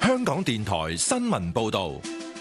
香港電台新聞報道。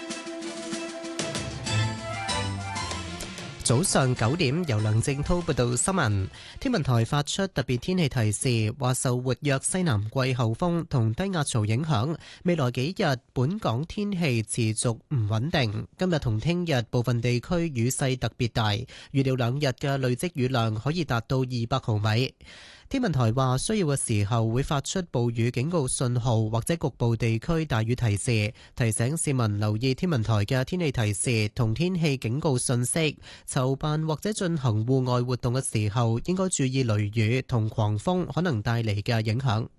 早上9點，由梁正滔報道新聞。天文台發出特別天氣提示，話受活躍西南季候風同低壓槽影響，未來幾日本港天氣持續唔穩定。今日同聽日部分地區雨勢特別大，預料2日嘅累積雨量可以達到200毫米。天文台話，需要嘅時候會發出暴雨警告信號或者局部地區大雨提示，提醒市民留意天文台嘅天氣提示同天氣警告信息。籌辦或者進行戶外活動嘅時候，應該注意雷雨同狂風可能帶嚟嘅影響。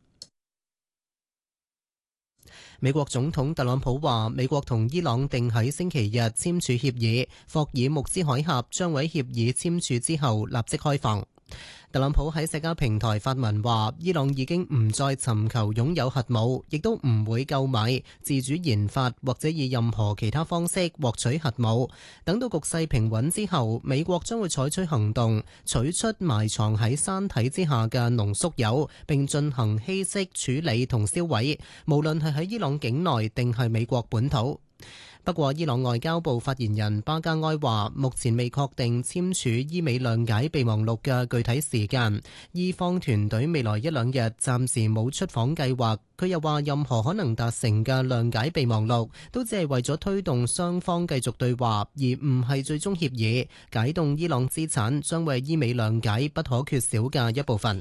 美國總統特朗普話，美國同伊朗定喺星期日簽署協議，霍爾木茲海峽將會喺協議簽署之後立即開放。特朗普喺社交平台發文話，伊朗已經唔再尋求擁有核武，亦都唔會購買、自主研發或者以任何其他方式獲取核武。等到局勢平穩之後，美國將會採取行動，取出埋藏喺山體之下嘅濃縮鈾，並進行稀釋處理同銷毀，無論係喺伊朗境內定係美國本土。不過，伊朗外交部發言人巴加埃話，目前未確定簽署伊美諒解備忘錄嘅具體時間。伊方團隊未來1-2日暫時冇出訪計劃。佢又話，任何可能達成嘅諒解備忘錄，都只係為咗推動雙方繼續對話，而唔係最終協議。解凍伊朗資產將為伊美諒解不可缺少嘅一部分。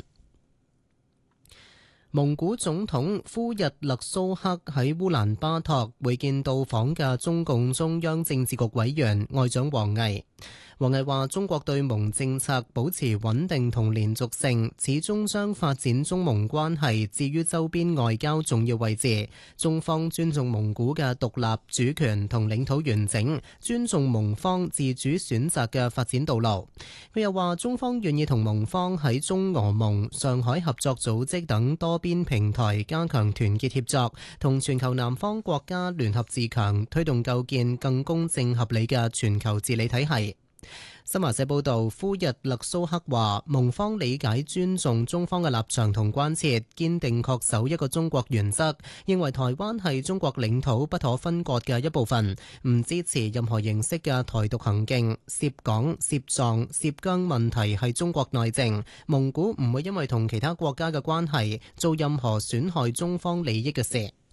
蒙古總統呼日勒蘇克喺烏蘭巴托會見到訪嘅中共中央政治局委員外長王毅。王毅話，中國對蒙政策保持穩定同連續性，始終將發展中蒙關係置於周邊外交重要位置。中方尊重蒙古嘅獨立主權同領土完整，尊重蒙方自主選擇嘅發展道路。佢又話，中方願意同蒙方喺中俄蒙、上海合作組織等多邊平台加強團結協作，同全球南方國家聯合自強，推動構建更公正合理嘅全球治理體系。新華社報道，呼日勒蘇克話，蒙方理解尊重中方嘅立場同關切，堅定恪守一個中國原則，認為台灣係中國領土不可分割嘅一部分，唔支持任何形式嘅台獨行徑。涉港、涉藏、涉疆問題係中國內政，蒙古唔會因為同其他國家嘅關係做任何損害中方利益嘅事。